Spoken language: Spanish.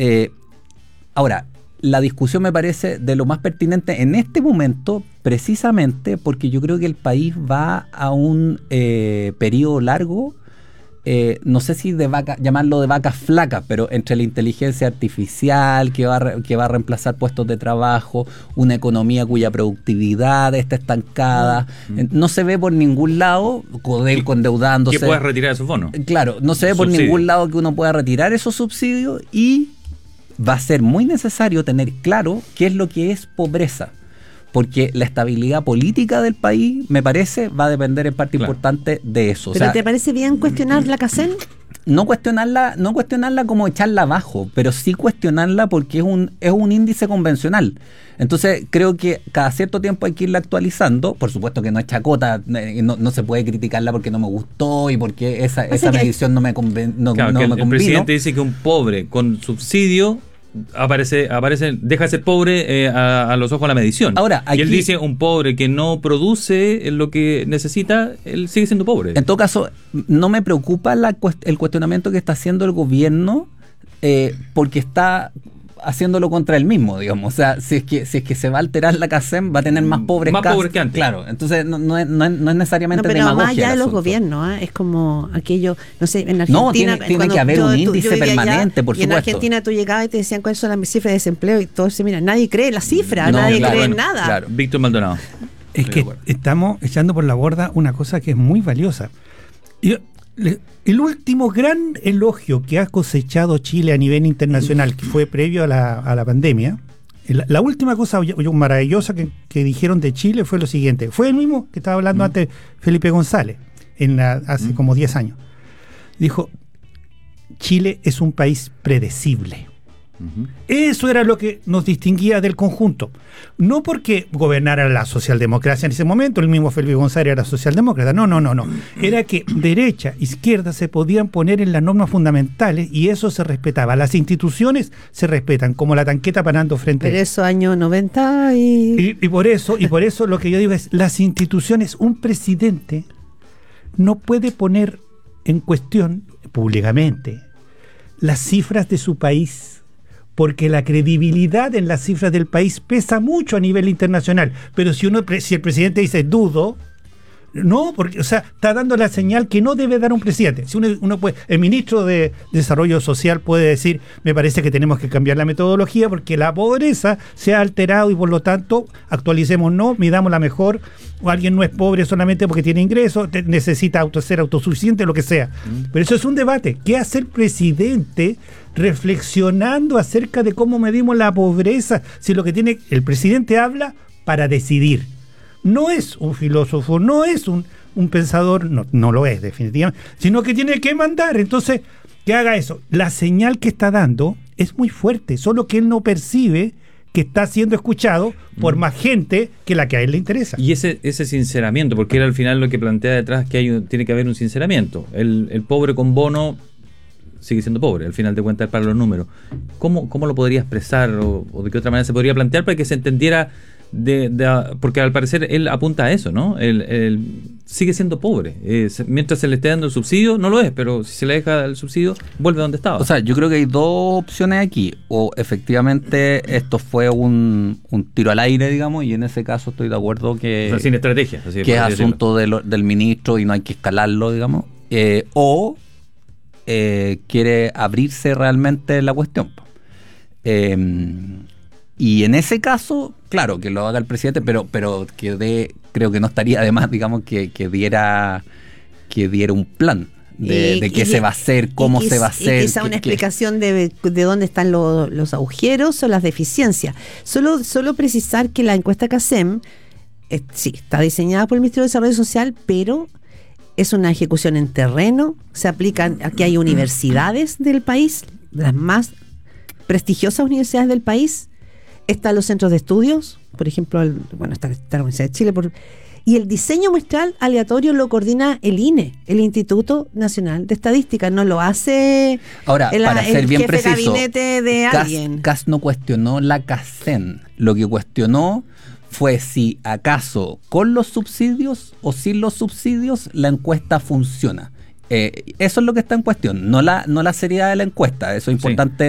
Ahora, la discusión me parece de lo más pertinente en este momento, precisamente porque yo creo que el país va a un periodo largo, no sé si llamarlo de vacas flacas, pero entre la inteligencia artificial que va a reemplazar puestos de trabajo, una economía cuya productividad está estancada, no se ve por ningún lado, Codelco endeudándose. Que puedas retirar esos bonos. Claro, no se ve por ningún lado que uno pueda retirar esos subsidios, y va a ser muy necesario tener claro qué es lo que es pobreza, porque la estabilidad política del país, me parece, va a depender en parte importante de eso. ¿Pero te parece bien cuestionar la CACEN? No cuestionarla como echarla abajo, pero sí cuestionarla porque es un índice convencional. Entonces creo que cada cierto tiempo hay que irla actualizando. Por supuesto que no es chacota, no se puede criticarla porque no me gustó y porque esa medición no me convino. El presidente dice que un pobre con subsidio deja de ser pobre a los ojos de la medición. Ahora, y él dice, un pobre que no produce lo que necesita, él sigue siendo pobre. En todo caso, no me preocupa el cuestionamiento que está haciendo el gobierno, porque está haciéndolo contra él mismo, digamos. O sea, si es que se va a alterar la CACEN, va a tener más pobres que antes. Claro, entonces no es necesariamente pero demagogia. Más allá de los gobiernos, es como aquello, no sé, en Argentina... No, tiene que haber un índice permanente, por supuesto. Y en Argentina tú llegabas y te decían cuáles son las cifras de desempleo y todo eso, mira, nadie cree la cifra, nadie cree en nada. Claro, Víctor Maldonado. Es que estamos echando por la borda una cosa que es muy valiosa. El último gran elogio que ha cosechado Chile a nivel internacional, que fue previo a la pandemia, la última cosa maravillosa que dijeron de Chile fue lo siguiente. Fue el mismo que estaba hablando antes Felipe González, hace como 10 años. Dijo, Chile es un país predecible. Eso era lo que nos distinguía del conjunto. No porque gobernara la socialdemocracia en ese momento, el mismo Felipe González era socialdemócrata, no. Era que derecha, izquierda se podían poner en las normas fundamentales y eso se respetaba. Las instituciones se respetan, como la tanqueta parando frente. Pero eso año 90 y por eso lo que yo digo es, las instituciones, un presidente no puede poner en cuestión públicamente las cifras de su país, porque la credibilidad en las cifras del país pesa mucho a nivel internacional. Pero si el presidente dice dudo, no, porque, o sea, está dando la señal que no debe dar un presidente. Si uno puede, el ministro de Desarrollo Social puede decir, me parece que tenemos que cambiar la metodología porque la pobreza se ha alterado y por lo tanto actualicémonos, midamos la mejor, o alguien no es pobre solamente porque tiene ingresos, necesita ser autosuficiente, lo que sea. Pero eso es un debate. ¿Qué hace el presidente reflexionando acerca de cómo medimos la pobreza? Si lo que tiene, el presidente habla para decidir. No es un filósofo, no es un pensador, no lo es definitivamente, sino que tiene que mandar. Entonces, que haga eso. La señal que está dando es muy fuerte, solo que él no percibe que está siendo escuchado por más gente que la que a él le interesa. Y ese sinceramiento, porque él al final lo que plantea detrás es que tiene que haber un sinceramiento. El pobre con bono sigue siendo pobre, al final de cuentas, para los números. ¿Cómo lo podría expresar o de qué otra manera se podría plantear para que se entendiera? Porque al parecer él apunta a eso, ¿no? Él sigue siendo pobre. Mientras se le esté dando el subsidio, no lo es, pero si se le deja el subsidio, vuelve a donde estaba. O sea, yo creo que hay dos opciones aquí. O efectivamente esto fue un tiro al aire, digamos, y en ese caso estoy de acuerdo que... O sea, sin estrategia. Así que es asunto del ministro y no hay que escalarlo, digamos. O quiere abrirse realmente la cuestión. Y en ese caso, claro, que lo haga el presidente, pero creo que no estaría de más, digamos, que diera un plan de qué se va a hacer, cómo se va a hacer. Y quizá una explicación de dónde están los agujeros o las deficiencias. Solo precisar que la encuesta CACEM, sí, está diseñada por el Ministerio de Desarrollo Social, pero es una ejecución en terreno. Se aplican, aquí hay universidades del país, las más prestigiosas universidades del país. Están los centros de estudios, por ejemplo, está la Universidad de Chile, y el diseño muestral aleatorio lo coordina el INE, el Instituto Nacional de Estadística, no lo hace ahora, para ser bien jefe de preciso, gabinete de alguien. CAS no cuestionó la CACEN, lo que cuestionó fue si acaso con los subsidios o sin los subsidios la encuesta funciona. Eso es lo que está en cuestión, no la seriedad de la encuesta, eso es importante.